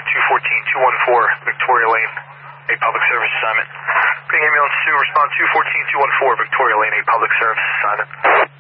214-214, Victoria Lane, a public service assignment. Bring ambulance to respond 214-214, Victoria Lane, a public service assignment.